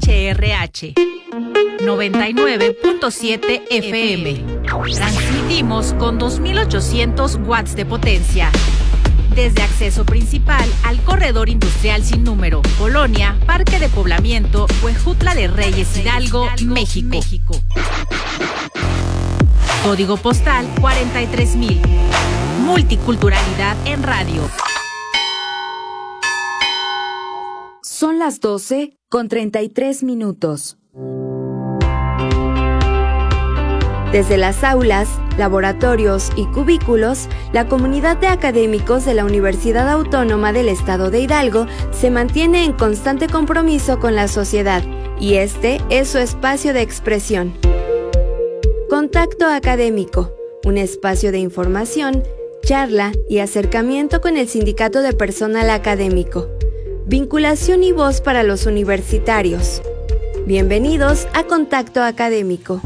HRH 99.7 FM. Transmitimos con 2800 watts de potencia. Desde acceso principal al corredor industrial sin número, Colonia, Parque de Poblamiento, Huejutla de Reyes, Hidalgo, México. Código postal 43,000. Multiculturalidad en radio. Son las 12:33. Desde las aulas, laboratorios y cubículos, la comunidad de académicos de la Universidad Autónoma del Estado de Hidalgo se mantiene en constante compromiso con la sociedad, y este es su espacio de expresión. Contacto Académico, un espacio de información, charla y acercamiento con el Sindicato de Personal Académico. Vinculación y voz para los universitarios. Bienvenidos a Contacto Académico.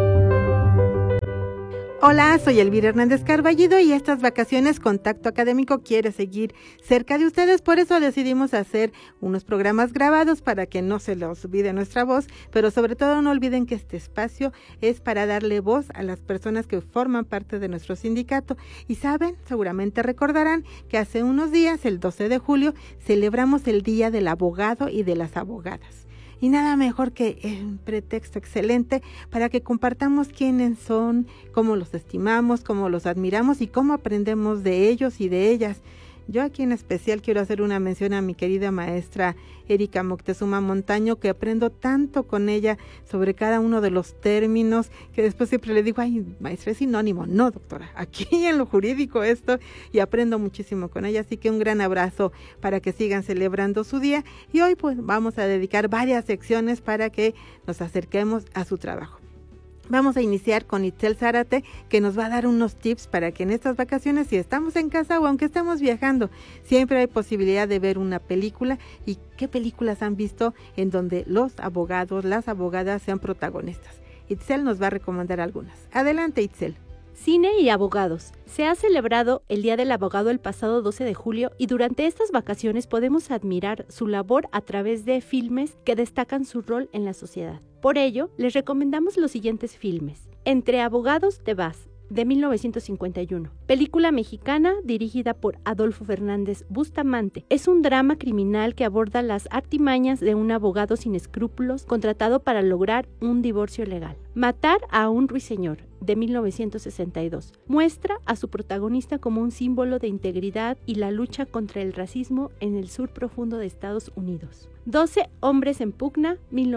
Hola, soy Elvira Hernández Carballido y estas vacaciones Contacto Académico quiere seguir cerca de ustedes, por eso decidimos hacer unos programas grabados para que no se les olvide nuestra voz, pero sobre todo no olviden que este espacio es para darle voz a las personas que forman parte de nuestro sindicato. Y saben, seguramente recordarán que hace unos días, el 12 de julio, celebramos el Día del Abogado y de las Abogadas. Y nada mejor que un pretexto excelente para que compartamos quiénes son, cómo los estimamos, cómo los admiramos y cómo aprendemos de ellos y de ellas. Yo aquí en especial quiero hacer una mención a mi querida maestra Erika Moctezuma Montaño, que aprendo tanto con ella sobre cada uno de los términos, que después siempre le digo, ay, maestra, es sinónimo. No, doctora, aquí en lo jurídico esto, y aprendo muchísimo con ella, así que un gran abrazo para que sigan celebrando su día. Y hoy pues vamos a dedicar varias secciones para que nos acerquemos a su trabajo. Vamos a iniciar con Itzel Zárate, que nos va a dar unos tips para que en estas vacaciones, si estamos en casa o aunque estemos viajando, siempre hay posibilidad de ver una película. ¿Y qué películas han visto en donde los abogados, las abogadas sean protagonistas? Itzel nos va a recomendar algunas. Adelante, Itzel. Cine y abogados. Se ha celebrado el Día del Abogado el pasado 12 de julio y durante estas vacaciones podemos admirar su labor a través de filmes que destacan su rol en la sociedad. Por ello, les recomendamos los siguientes filmes. Entre abogados de Vaz, de 1951. Película mexicana dirigida por Adolfo Fernández Bustamante. Es un drama criminal que aborda las artimañas de un abogado sin escrúpulos contratado para lograr un divorcio legal. Matar a un ruiseñor, de 1962. Muestra a su protagonista como un símbolo de integridad y la lucha contra el racismo en el sur profundo de Estados Unidos. 12 hombres en pugna,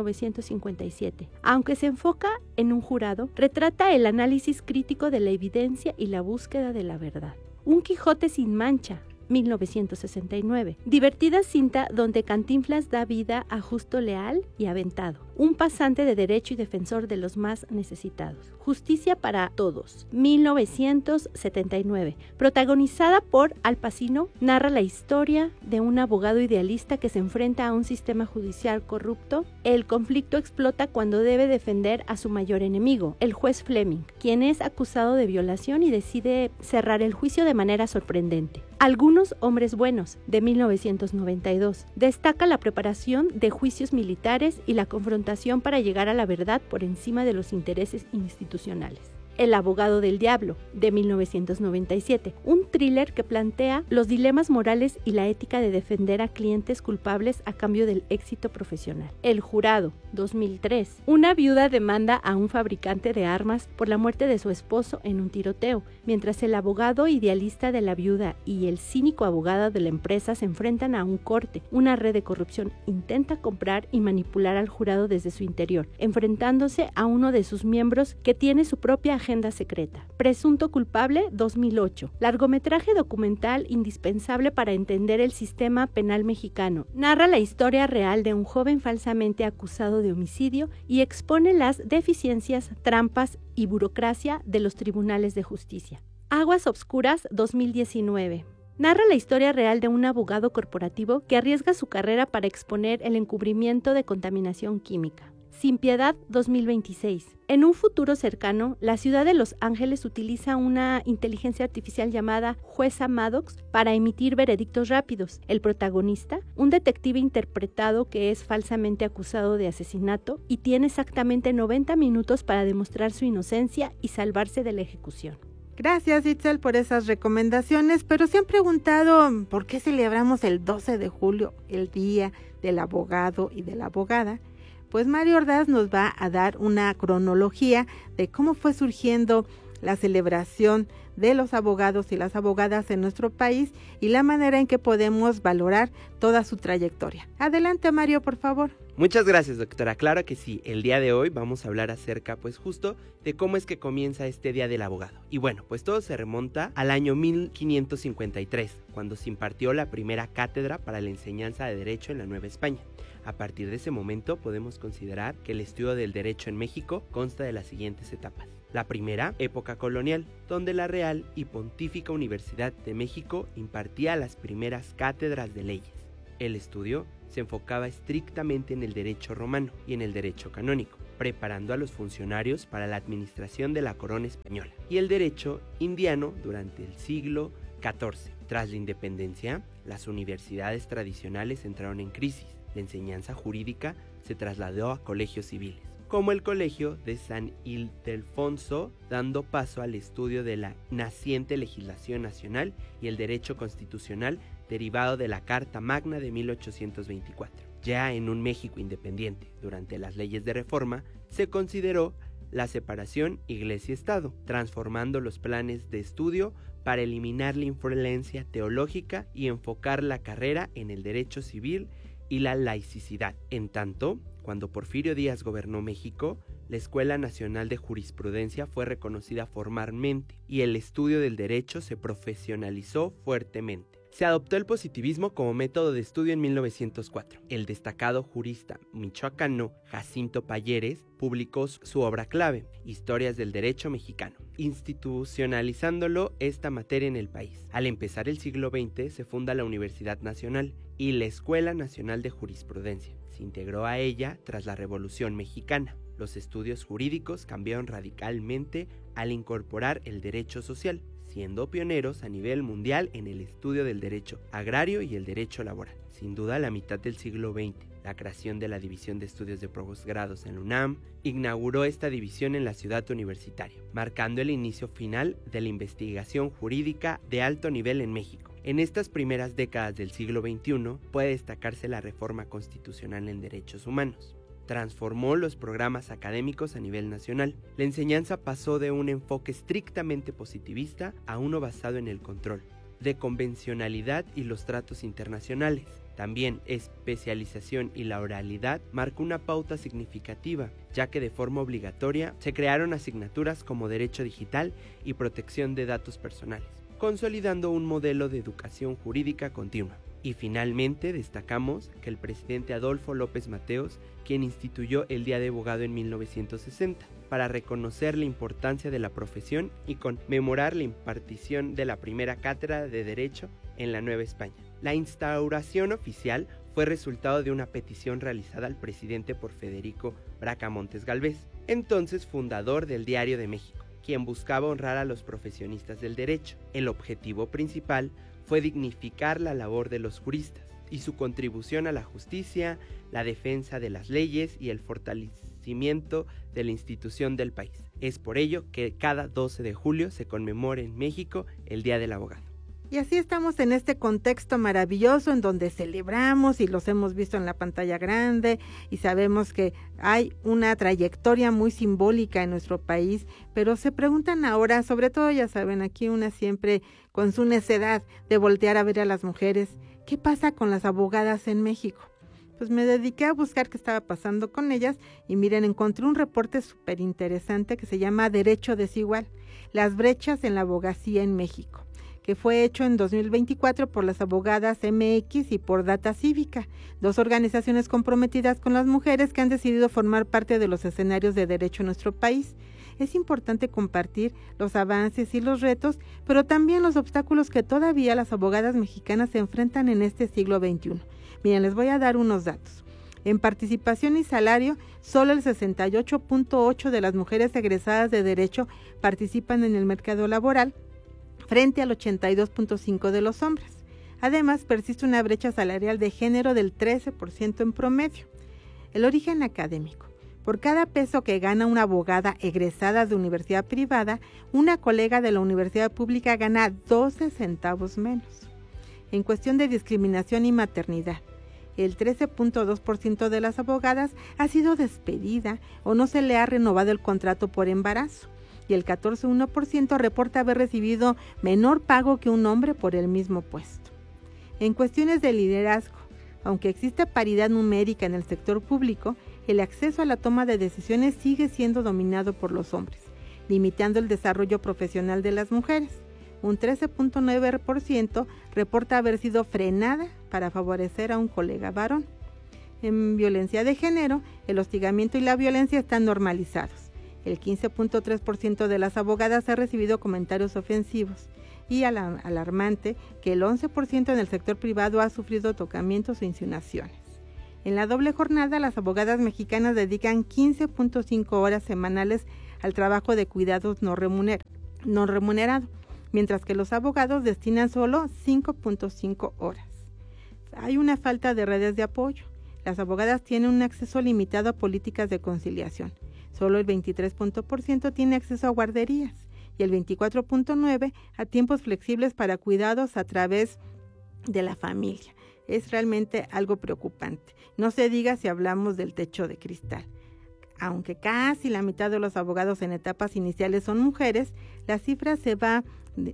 1957. Aunque se enfoca en un jurado, retrata el análisis crítico de la evidencia y la búsqueda de la verdad. Un Quijote sin mancha, 1969. Divertida cinta donde Cantinflas da vida a Justo Leal y Aventado, un pasante de derecho y defensor de los más necesitados. Justicia para Todos, 1979. Protagonizada por Al Pacino, narra la historia de un abogado idealista que se enfrenta a un sistema judicial corrupto. El conflicto explota cuando debe defender a su mayor enemigo, el juez Fleming, quien es acusado de violación y decide cerrar el juicio de manera sorprendente. Algunos hombres buenos, de 1992. Destaca la preparación de juicios militares y la confrontación para llegar a la verdad por encima de los intereses institucionales. El abogado del diablo, de 1997, un thriller que plantea los dilemas morales y la ética de defender a clientes culpables a cambio del éxito profesional. El jurado, 2003, una viuda demanda a un fabricante de armas por la muerte de su esposo en un tiroteo, mientras el abogado idealista de la viuda y el cínico abogado de la empresa se enfrentan a un corte. Una red de corrupción intenta comprar y manipular al jurado desde su interior, enfrentándose a uno de sus miembros que tiene su propia agenda secreta. Presunto culpable, 2008. Largometraje documental indispensable para entender el sistema penal mexicano. Narra la historia real de un joven falsamente acusado de homicidio y expone las deficiencias, trampas y burocracia de los tribunales de justicia. Aguas Obscuras, 2019. Narra la historia real de un abogado corporativo que arriesga su carrera para exponer el encubrimiento de contaminación química. Sin Piedad 2026. En un futuro cercano, la ciudad de Los Ángeles utiliza una inteligencia artificial llamada Jueza Maddox para emitir veredictos rápidos. El protagonista, un detective interpretado que es falsamente acusado de asesinato y tiene exactamente 90 minutos para demostrar su inocencia y salvarse de la ejecución. Gracias, Itzel, por esas recomendaciones, pero se han preguntado por qué celebramos el 12 de julio, el Día del Abogado y de la Abogada. Pues Mario Ordaz nos va a dar una cronología de cómo fue surgiendo la celebración de los abogados y las abogadas en nuestro país y la manera en que podemos valorar toda su trayectoria. Adelante, Mario, por favor. Muchas gracias, doctora. Claro que sí, el día de hoy vamos a hablar acerca, pues justo, de cómo es que comienza este Día del Abogado. Y bueno, pues todo se remonta al año 1553, cuando se impartió la primera cátedra para la enseñanza de Derecho en la Nueva España. A partir de ese momento podemos considerar que el estudio del derecho en México consta de las siguientes etapas. La primera, época colonial, donde la Real y Pontífica Universidad de México impartía las primeras cátedras de leyes. El estudio se enfocaba estrictamente en el derecho romano y en el derecho canónico, preparando a los funcionarios para la administración de la corona española, y el derecho indiano durante el siglo XIV. Tras la independencia, las universidades tradicionales entraron en crisis. La enseñanza jurídica se trasladó a colegios civiles, como el Colegio de San Ildefonso, dando paso al estudio de la naciente legislación nacional y el derecho constitucional derivado de la Carta Magna de 1824. Ya en un México independiente, durante las leyes de reforma, se consideró la separación Iglesia-Estado, transformando los planes de estudio para eliminar la influencia teológica y enfocar la carrera en el derecho civil y la laicidad. En tanto, cuando Porfirio Díaz gobernó México, la Escuela Nacional de Jurisprudencia fue reconocida formalmente y el estudio del derecho se profesionalizó fuertemente. Se adoptó el positivismo como método de estudio en 1904. El destacado jurista michoacano Jacinto Payeres publicó su obra clave, Historias del Derecho Mexicano, institucionalizándolo esta materia en el país. Al empezar el siglo XX se funda la Universidad Nacional y la Escuela Nacional de Jurisprudencia. Se integró a ella tras la Revolución Mexicana. Los estudios jurídicos cambiaron radicalmente al incorporar el derecho social, siendo pioneros a nivel mundial en el estudio del derecho agrario y el derecho laboral. Sin duda, a la mitad del siglo XX, la creación de la División de Estudios de Posgrados en la UNAM inauguró esta división en la ciudad universitaria, marcando el inicio final de la investigación jurídica de alto nivel en México. En estas primeras décadas del siglo XXI puede destacarse la reforma constitucional en derechos humanos. Transformó los programas académicos a nivel nacional. La enseñanza pasó de un enfoque estrictamente positivista a uno basado en el control, de convencionalidad y los tratos internacionales. También especialización y la oralidad marcó una pauta significativa, ya que de forma obligatoria se crearon asignaturas como Derecho Digital y Protección de Datos Personales, consolidando un modelo de educación jurídica continua. Y finalmente destacamos que el presidente Adolfo López Mateos, quien instituyó el Día de Abogado en 1960, para reconocer la importancia de la profesión y conmemorar la impartición de la primera cátedra de Derecho en la Nueva España. La instauración oficial fue resultado de una petición realizada al presidente por Federico Bracamontes Galvez, entonces fundador del Diario de México, quien buscaba honrar a los profesionistas del derecho. El objetivo principal fue dignificar la labor de los juristas y su contribución a la justicia, la defensa de las leyes y el fortalecimiento de la institución del país. Es por ello que cada 12 de julio se conmemora en México el Día del Abogado. Y así estamos en este contexto maravilloso en donde celebramos y los hemos visto en la pantalla grande y sabemos que hay una trayectoria muy simbólica en nuestro país, pero se preguntan ahora, sobre todo ya saben, aquí una siempre con su necedad de voltear a ver a las mujeres, ¿qué pasa con las abogadas en México? Pues me dediqué a buscar qué estaba pasando con ellas y miren, encontré un reporte súper interesante que se llama Derecho Desigual, las brechas en la abogacía en México, que fue hecho en 2024 por las abogadas MX y por Data Cívica, dos organizaciones comprometidas con las mujeres que han decidido formar parte de los escenarios de derecho en nuestro país. Es importante compartir los avances y los retos, pero también los obstáculos que todavía las abogadas mexicanas se enfrentan en este siglo XXI. Miren, les voy a dar unos datos. En participación y salario, solo el 68.8% de las mujeres egresadas de Derecho participan en el mercado laboral, frente al 82.5% de los hombres. Además, persiste una brecha salarial de género del 13% en promedio. El origen académico. Por cada peso que gana una abogada egresada de universidad privada, una colega de la universidad pública gana 12 centavos menos. En cuestión de discriminación y maternidad, el 13.2% de las abogadas ha sido despedida o no se le ha renovado el contrato por embarazo, y el 14.1% reporta haber recibido menor pago que un hombre por el mismo puesto. En cuestiones de liderazgo, aunque existe paridad numérica en el sector público, el acceso a la toma de decisiones sigue siendo dominado por los hombres, limitando el desarrollo profesional de las mujeres. Un 13.9% reporta haber sido frenada para favorecer a un colega varón. En violencia de género, el hostigamiento y la violencia están normalizados. El 15.3% de las abogadas ha recibido comentarios ofensivos y alarmante que el 11% en el sector privado ha sufrido tocamientos o insinuaciones. En la doble jornada, las abogadas mexicanas dedican 15.5 horas semanales al trabajo de cuidados no remunerado, mientras que los abogados destinan solo 5.5 horas. Hay una falta de redes de apoyo. Las abogadas tienen un acceso limitado a políticas de conciliación. Solo el 23% tiene acceso a guarderías y el 24.9% a tiempos flexibles para cuidados a través de la familia. Es realmente algo preocupante. No se diga si hablamos del techo de cristal. Aunque casi la mitad de los abogados en etapas iniciales son mujeres, la cifra va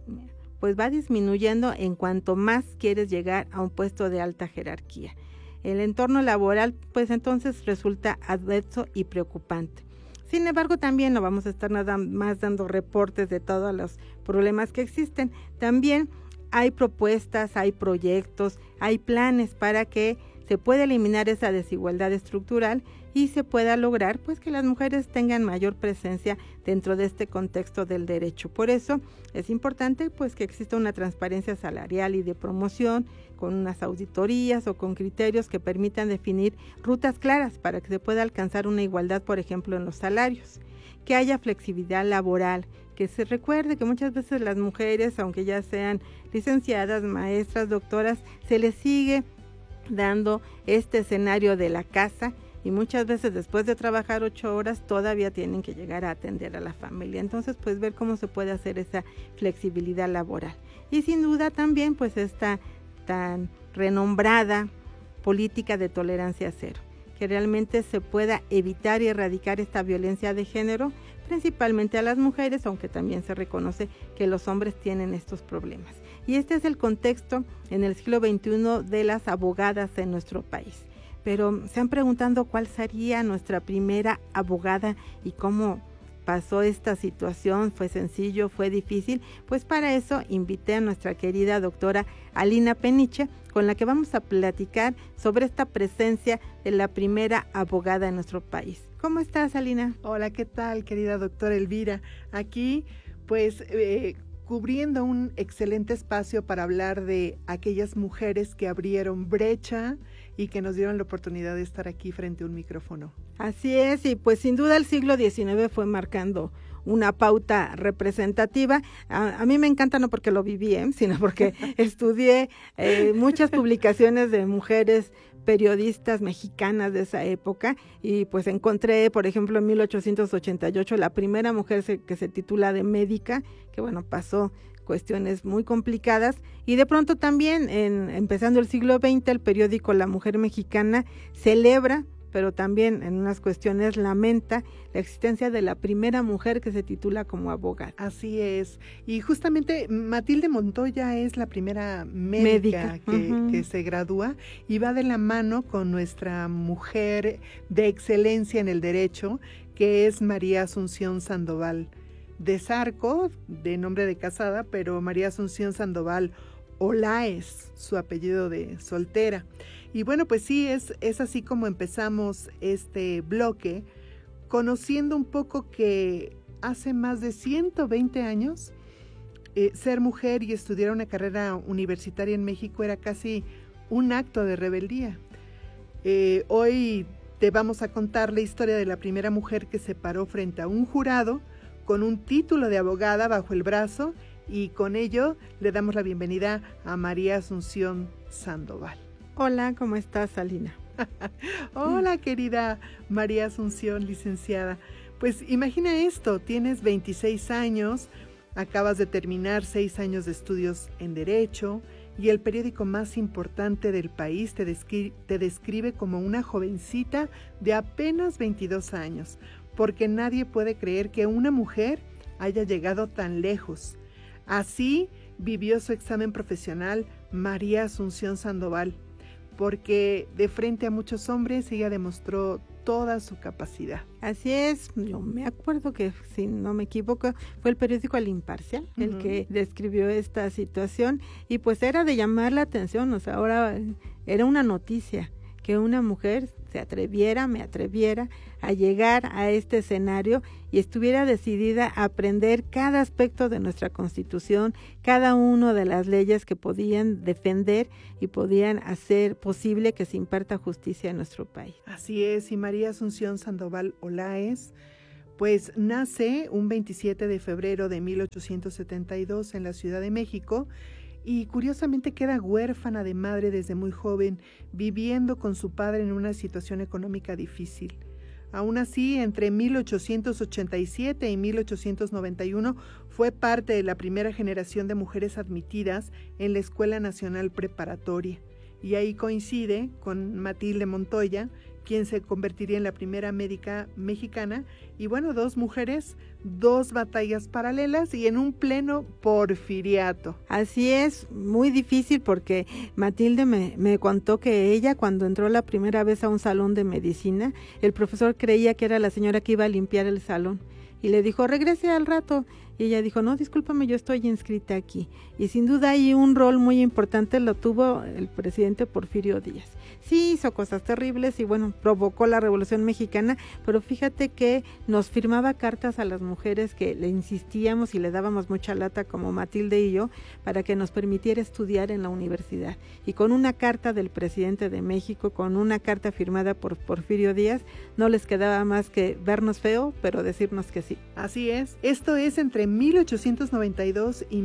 disminuyendo en cuanto más quieres llegar a un puesto de alta jerarquía. El entorno laboral, pues entonces resulta adverso y preocupante. Sin embargo, también no vamos a estar nada más dando reportes de todos los problemas que existen. También hay propuestas, hay proyectos, hay planes para que se pueda eliminar esa desigualdad estructural y se pueda lograr pues que las mujeres tengan mayor presencia dentro de este contexto del derecho. Por eso es importante pues que exista una transparencia salarial y de promoción con unas auditorías o con criterios que permitan definir rutas claras para que se pueda alcanzar una igualdad, por ejemplo, en los salarios, que haya flexibilidad laboral, que se recuerde que muchas veces las mujeres, aunque ya sean licenciadas, maestras, doctoras, se les sigue dando este escenario de la casa y muchas veces después de trabajar 8 horas todavía tienen que llegar a atender a la familia. Entonces, pues ver cómo se puede hacer esa flexibilidad laboral. Y sin duda también pues esta tan renombrada política de tolerancia cero, que realmente se pueda evitar y erradicar esta violencia de género, principalmente a las mujeres, aunque también se reconoce que los hombres tienen estos problemas. Y este es el contexto en el siglo XXI de las abogadas en nuestro país. Pero se han preguntado cuál sería nuestra primera abogada y cómo pasó esta situación, fue sencillo, fue difícil. Pues para eso invité a nuestra querida doctora Alina Peniche, con la que vamos a platicar sobre esta presencia de la primera abogada en nuestro país. ¿Cómo estás, Alina? Hola, ¿qué tal, querida doctora Elvira? Aquí, pues, cubriendo un excelente espacio para hablar de aquellas mujeres que abrieron brecha y que nos dieron la oportunidad de estar aquí frente a un micrófono. Así es, y pues sin duda el siglo XIX fue marcando una pauta representativa. A mí me encanta no porque lo viví, sino porque estudié muchas publicaciones de mujeres periodistas mexicanas de esa época y pues encontré, por ejemplo, en 1888 la primera mujer que se titula de médica, que bueno, pasó cuestiones muy complicadas, y de pronto también empezando el siglo XX el periódico La Mujer Mexicana celebra, pero también en unas cuestiones lamenta la existencia de la primera mujer que se titula como abogada. Así es, y justamente Matilde Montoya es la primera médica. Que se gradúa y va de la mano con nuestra mujer de excelencia en el derecho, que es María Asunción Sandoval de Zarco, de nombre de casada, pero María Asunción Sandoval Olaes, su apellido de soltera. Y bueno, pues sí, es así como empezamos este bloque, conociendo un poco que hace más de 120 años ser mujer y estudiar una carrera universitaria en México era casi un acto de rebeldía. Hoy te vamos a contar la historia de la primera mujer que se paró frente a un jurado con un título de abogada bajo el brazo, y con ello le damos la bienvenida a María Asunción Sandoval. Hola, ¿cómo estás, Alina? Hola, querida María Asunción, licenciada. Pues imagina esto, tienes 26 años, acabas de terminar 6 años de estudios en Derecho, y el periódico más importante del país te describe como una jovencita de apenas 22 años, porque nadie puede creer que una mujer haya llegado tan lejos. Así vivió su examen profesional María Asunción Sandoval, porque de frente a muchos hombres ella demostró toda su capacidad. Así es, yo me acuerdo que, si no me equivoco, fue el periódico El Imparcial el que describió esta situación, y pues era de llamar la atención, o sea, ahora era una noticia que una mujer me atreviera a llegar a este escenario y estuviera decidida a aprender cada aspecto de nuestra Constitución, cada una de las leyes que podían defender y podían hacer posible que se imparta justicia en nuestro país. Así es, y María Asunción Sandoval Olaes, pues nace un 27 de febrero de 1872 en la Ciudad de México, y curiosamente queda huérfana de madre desde muy joven, viviendo con su padre en una situación económica difícil. Aún así, entre 1887 y 1891 fue parte de la primera generación de mujeres admitidas en la Escuela Nacional Preparatoria, y ahí coincide con Matilde Montoya, quien se convertiría en la primera médica mexicana, y bueno, 2 mujeres, 2 batallas paralelas y en un pleno porfiriato. Así es, muy difícil, porque Matilde me contó que ella, cuando entró la primera vez a un salón de medicina, el profesor creía que era la señora que iba a limpiar el salón, y le dijo, regrese al rato. Y ella dijo, no, discúlpame, yo estoy inscrita aquí. Y sin duda ahí un rol muy importante lo tuvo el presidente Porfirio Díaz. Sí, hizo cosas terribles y bueno, provocó la Revolución Mexicana, pero fíjate que nos firmaba cartas a las mujeres que le insistíamos y le dábamos mucha lata, como Matilde y yo, para que nos permitiera estudiar en la universidad. Y con una carta del presidente de México, con una carta firmada por Porfirio Díaz, no les quedaba más que vernos feo, pero decirnos que sí. Así es, esto es entre 1892 y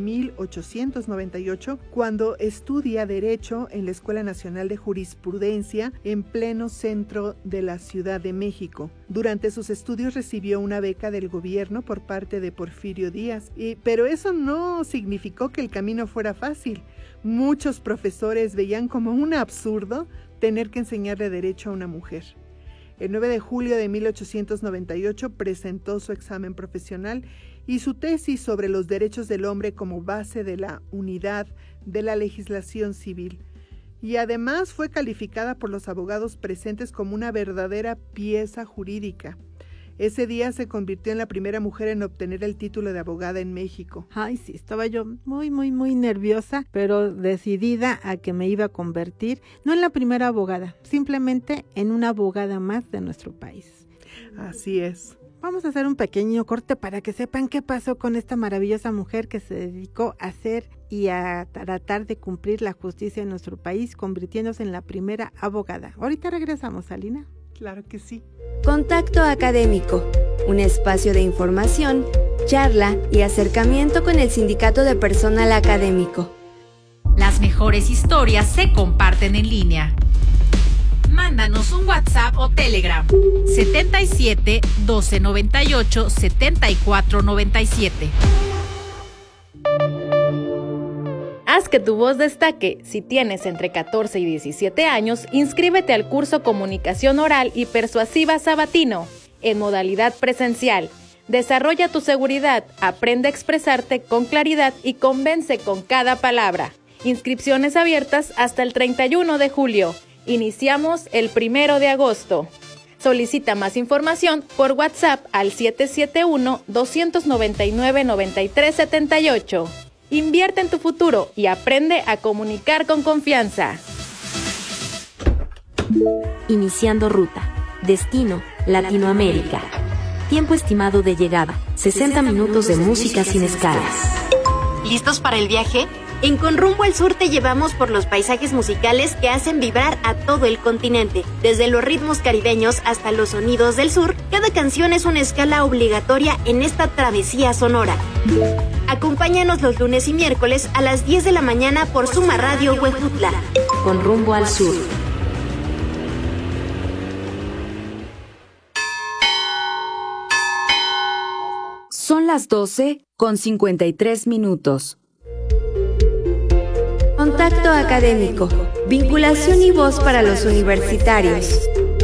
1898, cuando estudia Derecho en la Escuela Nacional de Jurisprudencia en pleno centro de la Ciudad de México. Durante sus estudios recibió una beca del gobierno por parte de Porfirio Díaz, pero eso no significó que el camino fuera fácil. Muchos profesores veían como un absurdo tener que enseñarle derecho a una mujer. El 9 de julio de 1898 presentó su examen profesional y su tesis sobre los derechos del hombre como base de la unidad de la legislación civil. Y además fue calificada por los abogados presentes como una verdadera pieza jurídica. Ese día se convirtió en la primera mujer en obtener el título de abogada en México. Ay, sí, estaba yo muy nerviosa, pero decidida a que me iba a convertir, no en la primera abogada, simplemente en una abogada más de nuestro país. Así es. Vamos a hacer un pequeño corte para que sepan qué pasó con esta maravillosa mujer que se dedicó a hacer y a tratar de cumplir la justicia en nuestro país, convirtiéndose en la primera abogada. Ahorita regresamos, Alina. Claro que sí. Contacto Académico, un espacio de información, charla y acercamiento con el Sindicato de Personal Académico. Las mejores historias se comparten en línea. Mándanos un WhatsApp o Telegram 77 12 98 74 97. Haz que tu voz destaque. Si tienes entre 14 y 17 años, inscríbete al curso Comunicación Oral y Persuasiva Sabatino, en modalidad presencial. Desarrolla tu seguridad, aprende a expresarte con claridad y convence con cada palabra. Inscripciones abiertas hasta el 31 de julio. Iniciamos el 1 de agosto. Solicita más información por WhatsApp al 771-299-9378. Invierte en tu futuro y aprende a comunicar con confianza. Iniciando ruta. Destino, Latinoamérica. Tiempo estimado de llegada, 60 minutos de música sin escalas. ¿Listos para el viaje? En Con Rumbo al Sur te llevamos por los paisajes musicales que hacen vibrar a todo el continente. Desde los ritmos caribeños hasta los sonidos del sur, cada canción es una escala obligatoria en esta travesía sonora. Acompáñanos los lunes y miércoles a las 10 de la mañana por Suma Radio Huejutla. Con Rumbo al Sur. Son las 12:53. Contacto académico, vinculación y voz para los universitarios.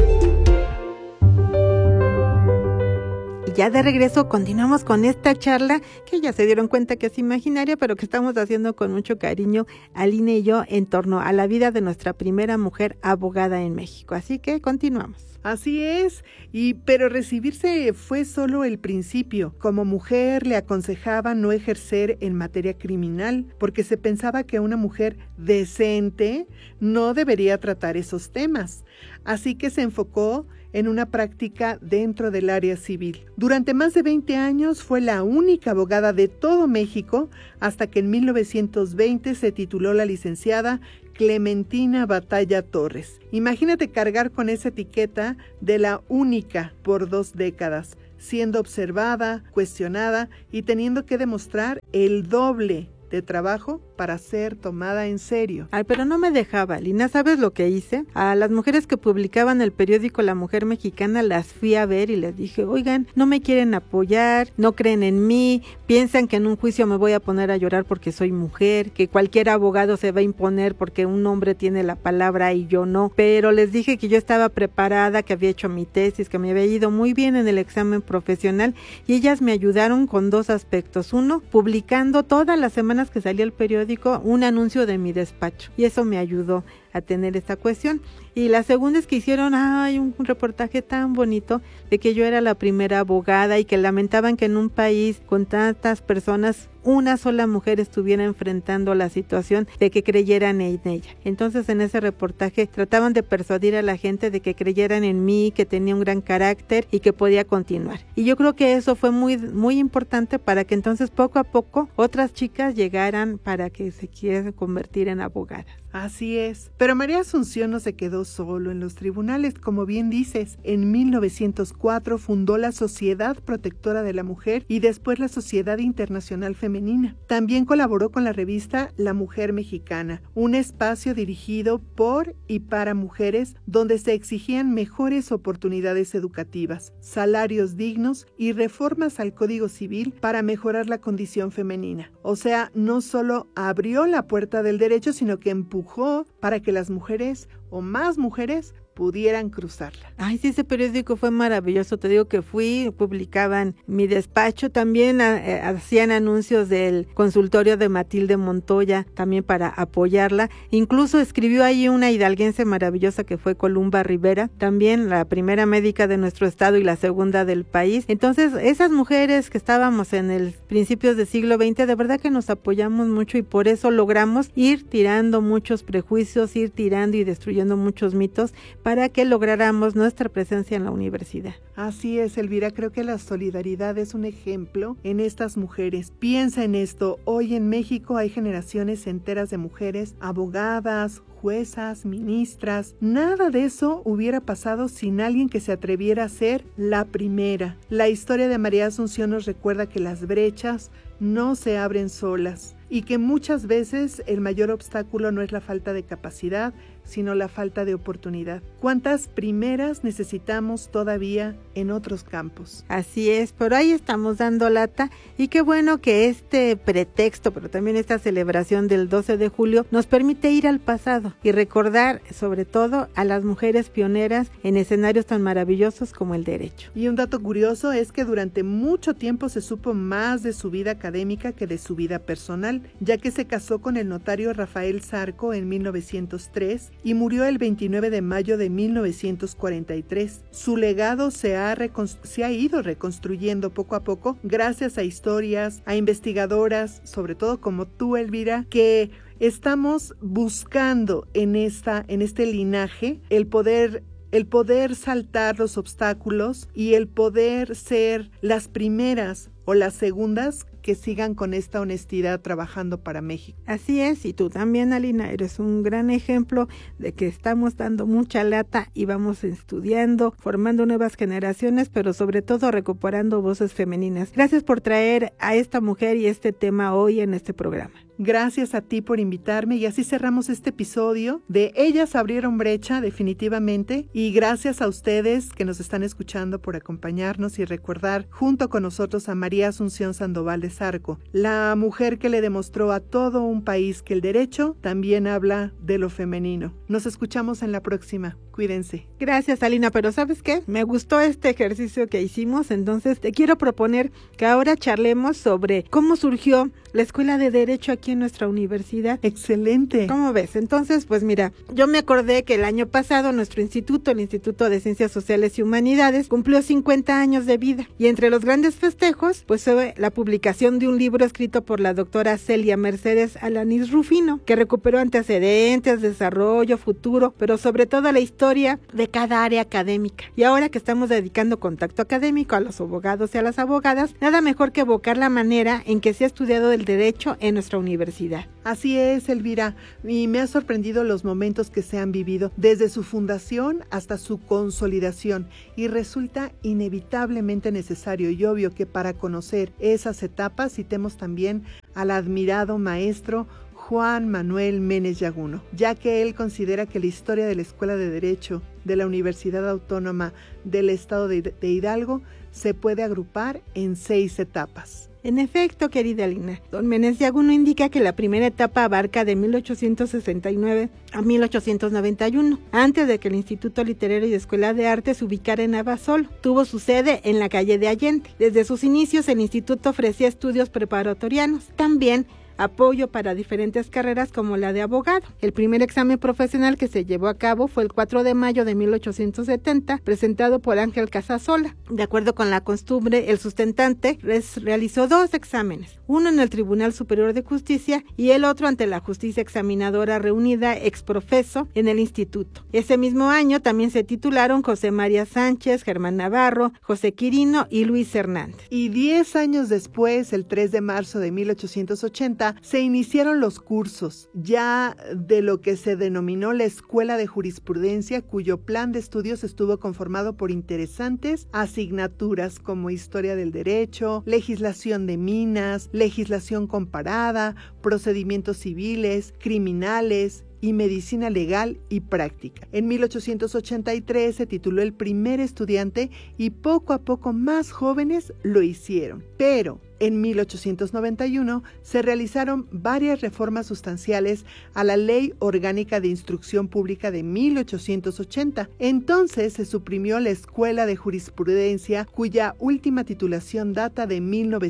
Y ya de regreso continuamos con esta charla que ya se dieron cuenta que es imaginaria, pero que estamos haciendo con mucho cariño, Aline y yo, en torno a la vida de nuestra primera mujer abogada en México. Así que continuamos. Así es, pero recibirse fue solo el principio. Como mujer le aconsejaban no ejercer en materia criminal porque se pensaba que una mujer decente no debería tratar esos temas. Así que se enfocó en una práctica dentro del área civil. Durante más de 20 años fue la única abogada de todo México hasta que en 1920 se tituló la licenciada Clementina Batalla Torres. Imagínate cargar con esa etiqueta de la única por 2 décadas, siendo observada, cuestionada y teniendo que demostrar el doble de trabajo para ser tomada en serio. Ay, pero no me dejaba, Lina. ¿Sabes lo que hice? A las mujeres que publicaban el periódico La Mujer Mexicana las fui a ver y les dije, oigan, no me quieren apoyar, no creen en mí, piensan que en un juicio me voy a poner a llorar porque soy mujer, que cualquier abogado se va a imponer porque un hombre tiene la palabra y yo no. Pero les dije que yo estaba preparada, que había hecho mi tesis, que me había ido muy bien en el examen profesional y ellas me ayudaron con 2 aspectos. Uno, publicando todas las semanas que salía el periódico un anuncio de mi despacho y eso me ayudó a tener esta cuestión. Y la segunda es que hicieron un reportaje tan bonito de que yo era la primera abogada y que lamentaban que en un país con tantas personas una sola mujer estuviera enfrentando la situación de que creyeran en ella. Entonces en ese reportaje trataban de persuadir a la gente de que creyeran en mí, que tenía un gran carácter y que podía continuar. Y yo creo que eso fue muy, muy importante para que entonces poco a poco otras chicas llegaran para que se quieran convertir en abogadas. Así es, pero María Asunción no se quedó solo en los tribunales, como bien dices. En 1904 fundó la Sociedad Protectora de la Mujer y después la Sociedad Internacional Femenina. También colaboró con la revista La Mujer Mexicana, un espacio dirigido por y para mujeres donde se exigían mejores oportunidades educativas, salarios dignos y reformas al Código Civil para mejorar la condición femenina. O sea, no solo abrió la puerta del derecho, sino que empujó para que las mujeres o más mujeres pudieran cruzarla. Ay, sí, ese periódico fue maravilloso. Te digo que publicaban mi despacho, también hacían anuncios del consultorio de Matilde Montoya, también para apoyarla. Incluso escribió ahí una hidalguense maravillosa que fue Columba Rivera, también la primera médica de nuestro estado y la segunda del país. Entonces, esas mujeres que estábamos en el principios del siglo XX, de verdad que nos apoyamos mucho y por eso logramos ir tirando muchos prejuicios, ir tirando y destruyendo muchos mitos para que lográramos nuestra presencia en la universidad. Así es, Elvira, creo que la solidaridad es un ejemplo en estas mujeres. Piensa en esto, hoy en México hay generaciones enteras de mujeres, abogadas, juezas, ministras. Nada de eso hubiera pasado sin alguien que se atreviera a ser la primera. La historia de María Asunción nos recuerda que las brechas no se abren solas y que muchas veces el mayor obstáculo no es la falta de capacidad, sino la falta de oportunidad. ¿Cuántas primeras necesitamos todavía en otros campos? Así es, pero ahí estamos dando lata y qué bueno que este pretexto, pero también esta celebración del 12 de julio nos permite ir al pasado y recordar sobre todo a las mujeres pioneras en escenarios tan maravillosos como el derecho. Y un dato curioso es que durante mucho tiempo se supo más de su vida académica que de su vida personal, ya que se casó con el notario Rafael Zarco en 1903 y murió el 29 de mayo de 1943. Su legado se ha ido reconstruyendo poco a poco gracias a historias, a investigadoras, sobre todo como tú, Elvira, que estamos buscando en este linaje el poder saltar los obstáculos y el poder ser las primeras o las segundas que sigan con esta honestidad trabajando para México. Así es, y tú también, Alina, eres un gran ejemplo de que estamos dando mucha lata y vamos estudiando, formando nuevas generaciones, pero sobre todo recuperando voces femeninas. Gracias por traer a esta mujer y este tema hoy en este programa. Gracias a ti por invitarme y así cerramos este episodio de Ellas Abrieron Brecha, definitivamente, y gracias a ustedes que nos están escuchando por acompañarnos y recordar junto con nosotros a María Asunción Sandoval de Zarco, la mujer que le demostró a todo un país que el derecho también habla de lo femenino. Nos escuchamos en la próxima. Cuídense. Gracias, Alina, pero ¿sabes qué? Me gustó este ejercicio que hicimos, entonces te quiero proponer que ahora charlemos sobre cómo surgió la Escuela de Derecho aquí en nuestra universidad. Excelente. ¿Cómo ves? Entonces, pues mira, yo me acordé que el año pasado nuestro instituto, el Instituto de Ciencias Sociales y Humanidades, cumplió 50 años de vida. Y entre los grandes festejos, pues fue la publicación de un libro escrito por la doctora Celia Mercedes Alanís Rufino, que recuperó antecedentes, desarrollo, futuro, pero sobre todo la historia de cada área académica. Y ahora que estamos dedicando contacto académico a los abogados y a las abogadas, nada mejor que evocar la manera en que se ha estudiado el derecho en nuestra universidad. Así es, Elvira, y me ha sorprendido los momentos que se han vivido desde su fundación hasta su consolidación, y resulta inevitablemente necesario y obvio que para conocer esas etapas citemos también al admirado maestro Juan Manuel Ménez Yaguno, ya que él considera que la historia de la Escuela de Derecho de la Universidad Autónoma del Estado de Hidalgo se puede agrupar en 6 etapas. En efecto, querida Alina, don Ménez Yaguno indica que la primera etapa abarca de 1869 a 1891, antes de que el Instituto Literario y Escuela de Arte se ubicara en Abasolo. Tuvo su sede en la calle de Allende. Desde sus inicios, el instituto ofrecía estudios preparatorianos. También apoyo para diferentes carreras como la de abogado. El primer examen profesional que se llevó a cabo fue el 4 de mayo de 1870, presentado por Ángel Casasola. De acuerdo con la costumbre, el sustentante realizó 2 exámenes, uno en el Tribunal Superior de Justicia y el otro ante la Justicia Examinadora Reunida ex profeso en el instituto. Ese mismo año también se titularon José María Sánchez, Germán Navarro, José Quirino y Luis Hernández. Y 10 años después, el 3 de marzo de 1880, se iniciaron los cursos ya de lo que se denominó la Escuela de Jurisprudencia, cuyo plan de estudios estuvo conformado por interesantes asignaturas como Historia del Derecho, Legislación de Minas, Legislación Comparada, Procedimientos Civiles, Criminales y Medicina Legal y Práctica. En 1883 se tituló el primer estudiante y poco a poco más jóvenes lo hicieron. Pero en 1891 se realizaron varias reformas sustanciales a la Ley Orgánica de Instrucción Pública de 1880. Entonces se suprimió la Escuela de Jurisprudencia, cuya última titulación data de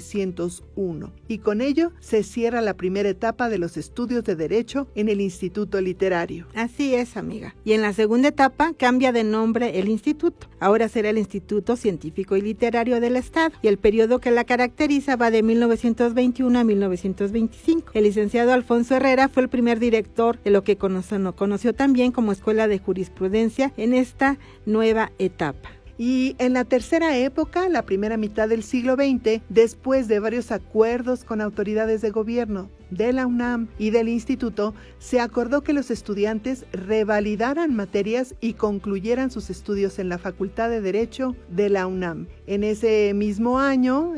1901. Y con ello se cierra la primera etapa de los estudios de Derecho en el Instituto Literario. Así es, amiga. Y en la segunda etapa cambia de nombre el instituto. Ahora será el Instituto Científico y Literario del Estado. Y el periodo que la caracteriza va de 1921 a 1925. El licenciado Alfonso Herrera fue el primer director de lo que conoció también como Escuela de Jurisprudencia en esta nueva etapa. Y en la tercera época, la primera mitad del siglo XX, después de varios acuerdos con autoridades de gobierno de la UNAM y del instituto, se acordó que los estudiantes revalidaran materias y concluyeran sus estudios en la Facultad de Derecho de la UNAM. En ese mismo año,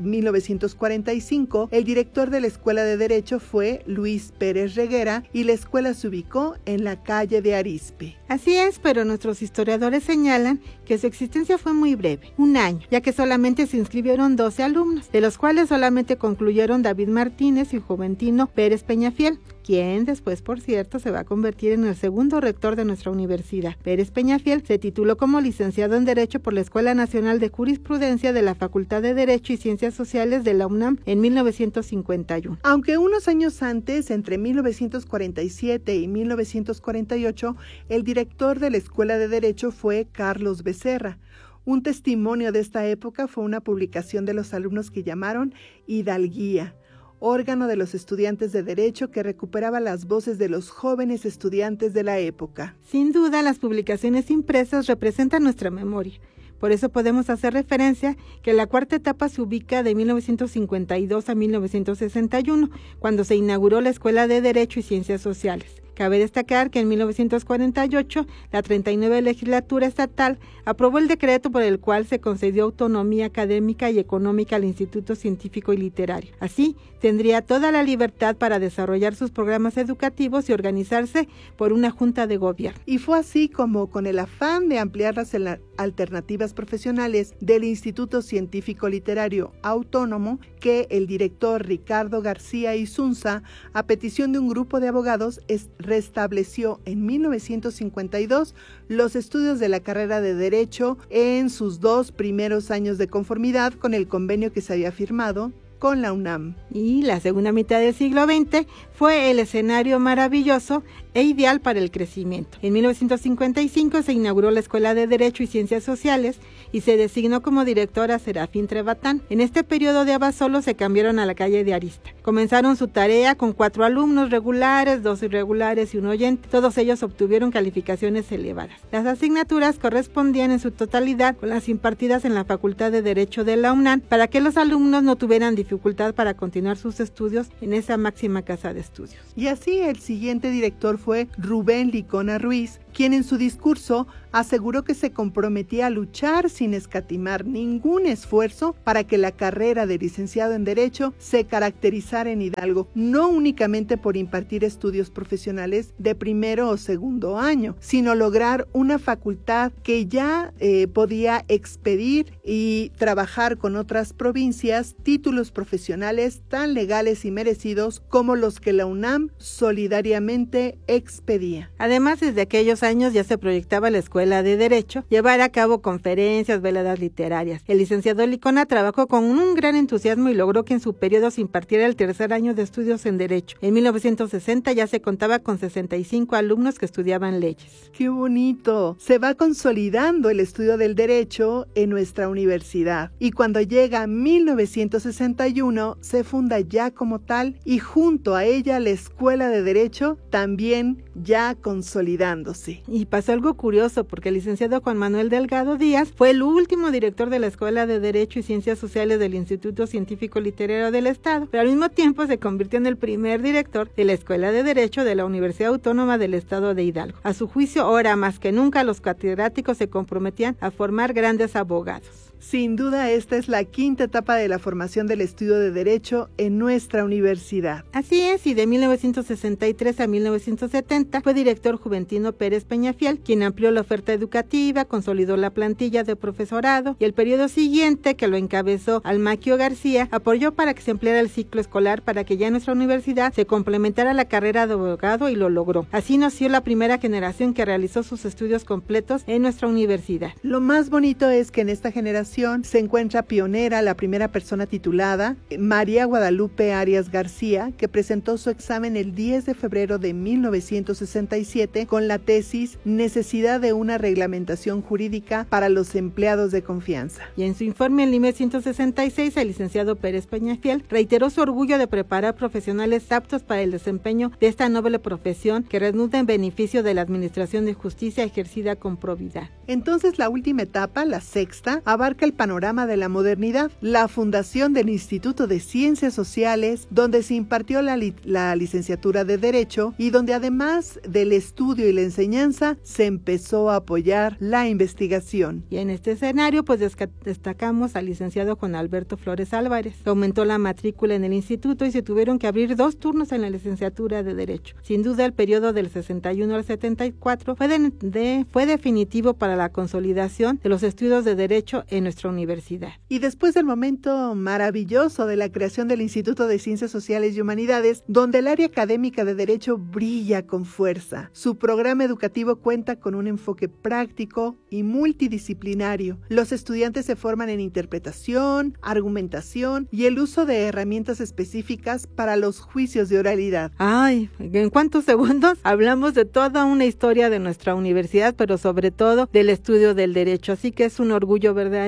1945, el director de la Escuela de Derecho fue Luis Pérez Reguera y la escuela se ubicó en la calle de Arizpe. Así es, pero nuestros historiadores señalan que su existencia fue muy breve, 1 año, ya que solamente se inscribieron 12 alumnos, de los cuales solamente concluyeron David Martínez y Juventino Pérez Peñafiel, quien después, por cierto, se va a convertir en el segundo rector de nuestra universidad. Pérez Peñafiel se tituló como licenciado en Derecho por la Escuela Nacional de Jurisprudencia de la Facultad de Derecho y Ciencias Sociales de la UNAM en 1951. Aunque unos años antes, entre 1947 y 1948, el director de la Escuela de Derecho fue Carlos Becerra. Un testimonio de esta época fue una publicación de los alumnos que llamaron Hidalguía, órgano de los estudiantes de Derecho que recuperaba las voces de los jóvenes estudiantes de la época. Sin duda, las publicaciones impresas representan nuestra memoria, Por eso podemos hacer referencia que la cuarta etapa se ubica de 1952 a 1961, cuando se inauguró la Escuela de Derecho y Ciencias Sociales. Cabe destacar que en 1948 la 39 legislatura estatal aprobó el decreto por el cual se concedió autonomía académica y económica al Instituto Científico y Literario. Así, tendría toda la libertad para desarrollar sus programas educativos y organizarse por una junta de gobierno. Y fue así como, con el afán de ampliar las alternativas profesionales del Instituto Científico Literario Autónomo, que el director Ricardo García Isunza, a petición de un grupo de abogados, restableció en 1952 los estudios de la carrera de Derecho en sus 2 primeros años de conformidad con el convenio que se había firmado con la UNAM. Y la segunda mitad del siglo XX fue el escenario maravilloso e ideal para el crecimiento. En 1955 se inauguró la Escuela de Derecho y Ciencias Sociales y se designó como directora a Serafín Trevatán. En este periodo de Abasolo se cambiaron a la calle de Arista. Comenzaron su tarea con 4 alumnos regulares, 2 irregulares y un oyente. Todos ellos obtuvieron calificaciones elevadas. Las asignaturas correspondían en su totalidad con las impartidas en la Facultad de Derecho de la UNAM para que los alumnos no tuvieran dificultad para continuar sus estudios en esa máxima casa de estudios. Y así el siguiente director fue Rubén Licona Ruiz, quien en su discurso aseguró que se comprometía a luchar sin escatimar ningún esfuerzo para que la carrera de licenciado en Derecho se caracterizara en Hidalgo, no únicamente por impartir estudios profesionales de primero o segundo año, sino lograr una facultad que ya podía expedir y trabajar con otras provincias títulos profesionales tan legales y merecidos como los que la UNAM solidariamente expedía. Además, desde aquellos años ya se proyectaba la Escuela de Derecho llevar a cabo conferencias, veladas literarias. El licenciado Licona trabajó con un gran entusiasmo y logró que en su periodo se impartiera el tercer año de estudios en Derecho. En 1960 ya se contaba con 65 alumnos que estudiaban leyes. ¡Qué bonito! Se va consolidando el estudio del Derecho en nuestra universidad y cuando llega 1961 se funda ya como tal y junto a ella la Escuela de Derecho también ya consolidándose. Y pasó algo curioso porque el licenciado Juan Manuel Delgado Díaz fue el último director de la Escuela de Derecho y Ciencias Sociales del Instituto Científico Literario del Estado, pero al mismo tiempo se convirtió en el primer director de la Escuela de Derecho de la Universidad Autónoma del Estado de Hidalgo. A su juicio, ahora más que nunca los catedráticos se comprometían a formar grandes abogados. Sin duda, esta es la quinta etapa de la formación del estudio de Derecho en nuestra universidad. Así es, y de 1963 a 1970 fue director Juventino Pérez Peñafiel, quien amplió la oferta educativa, consolidó la plantilla de profesorado, y el periodo siguiente, que lo encabezó Almaquio García, apoyó para que se ampliara el ciclo escolar para que ya en nuestra universidad se complementara la carrera de abogado y lo logró. Así nació la primera generación que realizó sus estudios completos en nuestra universidad. Lo más bonito es que en esta generación se encuentra pionera la primera persona titulada, María Guadalupe Arias García, que presentó su examen el 10 de febrero de 1967 con la tesis Necesidad de una reglamentación jurídica para los empleados de confianza. Y en su informe en 1966, el licenciado Pérez Peñafiel reiteró su orgullo de preparar profesionales aptos para el desempeño de esta noble profesión que redunda en beneficio de la administración de justicia ejercida con probidad. Entonces, la última etapa, la sexta, abarca el panorama de la modernidad, la fundación del Instituto de Ciencias Sociales, donde se impartió la licenciatura de Derecho y donde además del estudio y la enseñanza se empezó a apoyar la investigación. Y en este escenario pues destacamos al licenciado Juan Alberto Flores Álvarez, que aumentó la matrícula en el instituto y se tuvieron que abrir 2 turnos en la licenciatura de Derecho. Sin duda el periodo del 61 al 74 fue definitivo para la consolidación de los estudios de Derecho en nuestra universidad. Y después del momento maravilloso de la creación del Instituto de Ciencias Sociales y Humanidades, donde el área académica de Derecho brilla con fuerza, su programa educativo cuenta con un enfoque práctico y multidisciplinario. Los estudiantes se forman en interpretación, argumentación y el uso de herramientas específicas para los juicios de oralidad. Ay, ¿en cuántos segundos? Hablamos de toda una historia de nuestra universidad, pero sobre todo del estudio del derecho, así que es un orgullo, ¿verdad,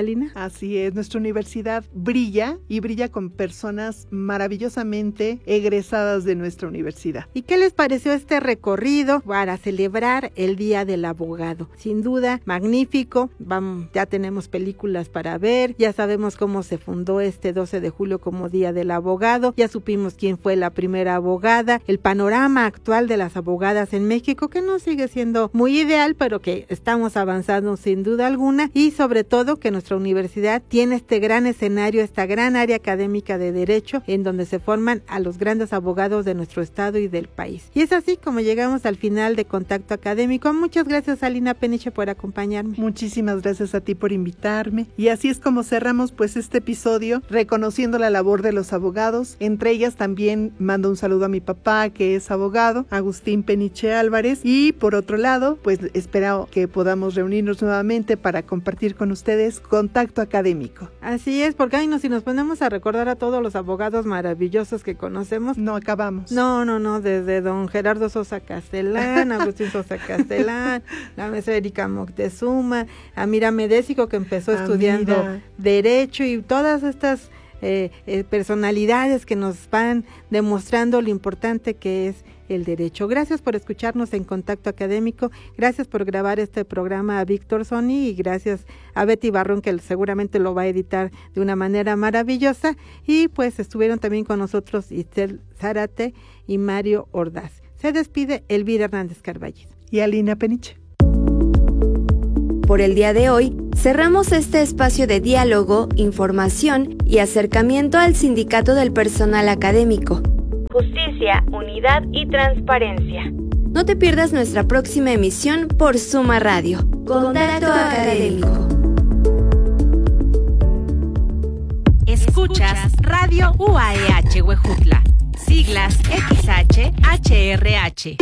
Alina? Así es, nuestra universidad brilla y brilla con personas maravillosamente egresadas de nuestra universidad. ¿Y qué les pareció este recorrido para celebrar el Día del Abogado? Sin duda, magnífico. Vamos, ya tenemos películas para ver, ya sabemos cómo se fundó este 12 de julio como Día del Abogado, ya supimos quién fue la primera abogada, el panorama actual de las abogadas en México, que no sigue siendo muy ideal, pero que estamos avanzando sin duda alguna, y sobre todo que nuestra universidad tiene este gran escenario, esta gran área académica de Derecho, en donde se forman a los grandes abogados de nuestro estado y del país. Y es así como llegamos al final de Contacto Académico. Muchas gracias, Alina Peniche, por acompañarme. Muchísimas gracias a ti por invitarme. Y así es como cerramos pues este episodio, reconociendo la labor de los abogados. Entre ellas también mando un saludo a mi papá, que es abogado, Agustín Peniche Álvarez. Y por otro lado, pues espero que podamos reunirnos nuevamente para compartir con ustedes Contacto Académico. Así es, porque si nos ponemos a recordar a todos los abogados maravillosos que conocemos, no acabamos. No, desde don Gerardo Sosa Castellán, Agustín Sosa Castellán, la maestra Erika Moctezuma, Amira Medésico, que empezó estudiando Derecho, y todas estas personalidades que nos van demostrando lo importante que es el derecho. Gracias por escucharnos en Contacto Académico, gracias por grabar este programa a Víctor Sony, y gracias a Betty Barrón, que seguramente lo va a editar de una manera maravillosa, y pues estuvieron también con nosotros Itzel Zárate y Mario Ordaz. Se despide Elvira Hernández Carballido y Alina Peniche. Por el día de hoy, cerramos este espacio de diálogo, información y acercamiento al Sindicato del Personal Académico. Justicia, unidad y transparencia. No te pierdas nuestra próxima emisión por Suma Radio. Contacto Académico. Escuchas Radio UAEH Huejutla, siglas XH-HRH,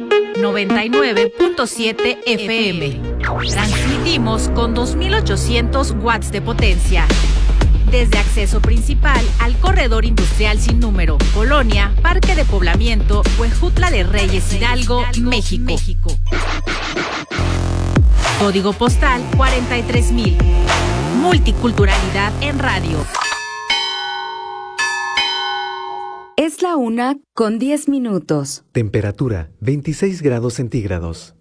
99.7 FM. Transmitimos con 2800 watts de potencia. Desde acceso principal al corredor industrial sin número, Colonia, Parque de Poblamiento, Huejutla de Reyes, Hidalgo, México. Código postal 43000. Multiculturalidad en radio. Es la 1:10 PM. Temperatura 26 grados centígrados.